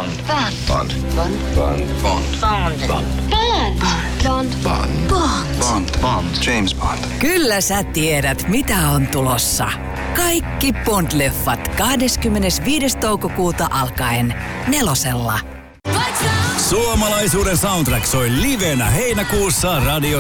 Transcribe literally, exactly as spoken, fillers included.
Bond. Bond. Bond. Bond. Bond. Bond. Bond. Bond. Bond. Bond. Bond. Bond. James Bond. Kyllä sä tiedät, mitä on tulossa. Kaikki Bond-leffat kahdeskymmenesviides toukokuuta alkaen Nelosella. Suomalaisuuden soundtrack soi livenä heinäkuussa Radio